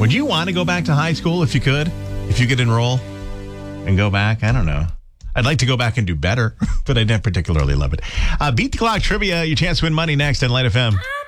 Would you want to go back to high school if you could? If you could enroll and go back? I don't know. I'd like to go back and do better, but I didn't particularly love it. Beat the Clock Trivia, your chance to win money next on Light FM.